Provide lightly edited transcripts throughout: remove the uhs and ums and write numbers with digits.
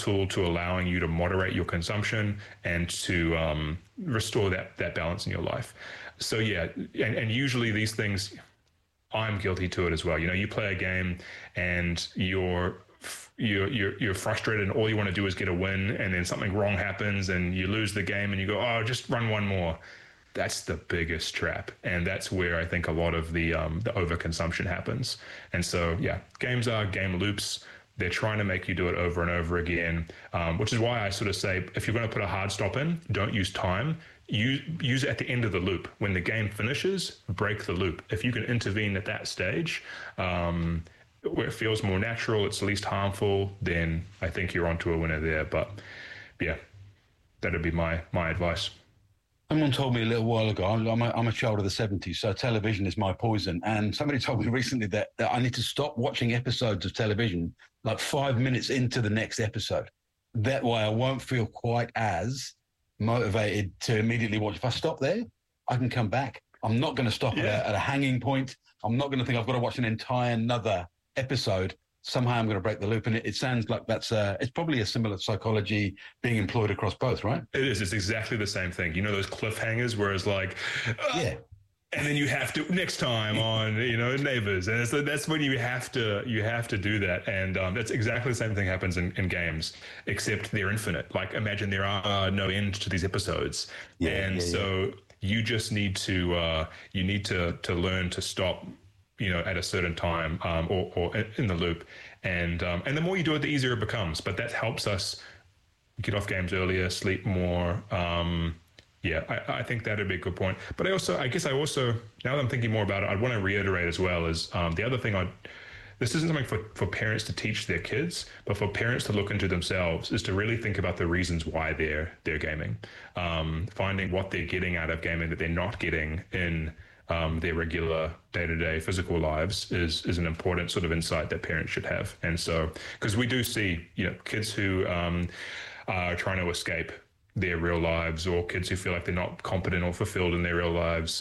tool to allowing you to moderate your consumption and to restore that balance in your life. So yeah, and usually these things, I'm guilty to it as well. You play a game and you're frustrated and all you want to do is get a win, and then something wrong happens and you lose the game and you go, oh, just run one more. That's the biggest trap, and that's where I think a lot of the overconsumption happens. And so yeah, games are game loops. They're trying to make you do it over and over again, which is why I sort of say, if you're going to put a hard stop in, don't use time. Use it at the end of the loop. When the game finishes, break the loop. If you can intervene at that stage, where it feels more natural, it's least harmful, then I think you're onto a winner there. But yeah, that'd be my advice. Someone told me a little while ago, I'm a child of the 70s, so television is my poison. And somebody told me recently that I need to stop watching episodes of television like 5 minutes into the next episode. That way I won't feel quite as motivated to immediately watch. If I stop there, I can come back. I'm not going to stop at a hanging point. I'm not going to think I've got to watch an entire another episode. Somehow I'm going to break the loop. And it sounds like it's probably a similar psychology being employed across both, right? It is. It's exactly the same thing. Those cliffhangers where it's like, yeah. And then you have to next time on, Neighbors. And that's when you have to do that. And that's exactly the same thing happens in games, except they're infinite. Like imagine there are no end to these episodes. So you just need to, learn to stop, at a certain time, or in the loop. And the more you do it, the easier it becomes. But that helps us get off games earlier, sleep more. I think that'd be a good point. But I guess now that I'm thinking more about it, I'd want to reiterate as well is the other thing this isn't something for parents to teach their kids, but for parents to look into themselves, is to really think about the reasons why they're gaming, finding what they're getting out of gaming that they're not getting in their regular day-to-day physical lives is an important sort of insight that parents should have. And so, because we do see, kids who are trying to escape their real lives, or kids who feel like they're not competent or fulfilled in their real lives,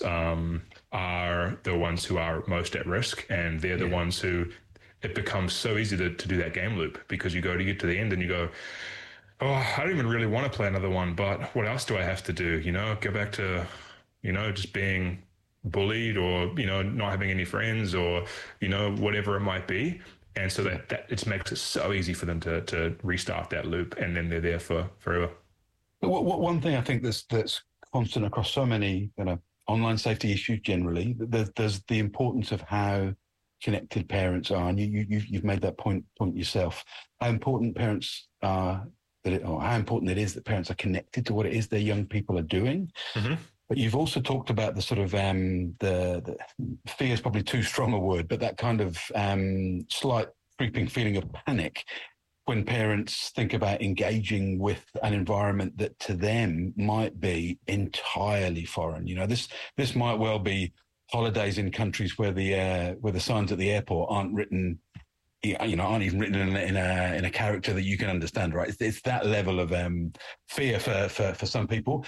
are the ones who are most at risk. And they're the ones who, it becomes so easy to do that game loop, because you get to the end and you go, oh, I don't even really want to play another one, but what else do I have to do? Go back to, just being bullied, or not having any friends, or whatever it might be. And so that it makes it so easy for them to restart that loop, and then they're there for forever. One thing I think that's constant across so many online safety issues generally, there's the importance of how connected parents are, and you've made that point yourself. How important parents are, how important it is that parents are connected to what it is their young people are doing. Mm-hmm. But you've also talked about the sort of the fear is probably too strong a word, but that kind of slight creeping feeling of panic when parents think about engaging with an environment that to them might be entirely foreign. This might well be holidays in countries where the signs at the airport aren't written, aren't even written in a character that you can understand, right? It's that level of fear for some people.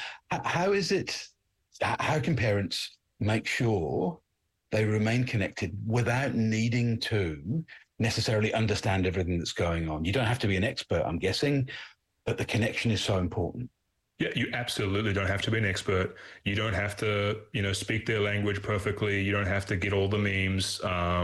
How can parents make sure they remain connected without needing to necessarily understand everything that's going on? You don't have to be an expert, I'm guessing, but the connection is so important. Yeah, you absolutely don't have to be an expert. You don't have to, speak their language perfectly. You don't have to get all the memes.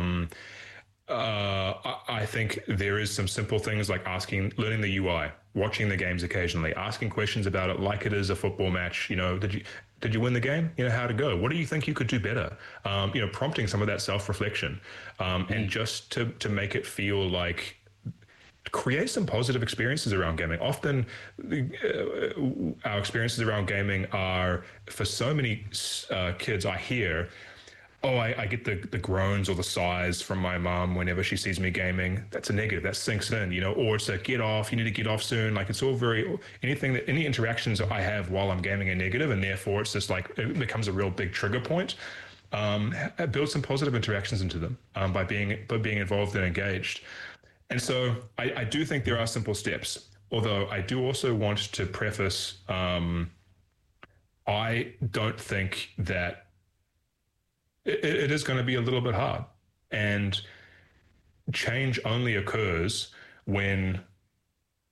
I think there is some simple things like learning the UI, watching the games occasionally, asking questions about it like it is a football match. Did you win the game? How'd it go? What do you think you could do better? Prompting some of that self-reflection, and just to make it feel like, create some positive experiences around gaming. Often our experiences around gaming are, for so many kids, I hear, I get the groans or the sighs from my mom whenever she sees me gaming. That's a negative. That sinks in, or it's a get off. You need to get off soon. Like, it's all any interactions I have while I'm gaming are negative, and therefore it's just like it becomes a real big trigger point. Build some positive interactions into them by being involved and engaged. And so I do think there are simple steps. Although I do also want to preface, I don't think that it is going to be a little bit hard, and change only occurs when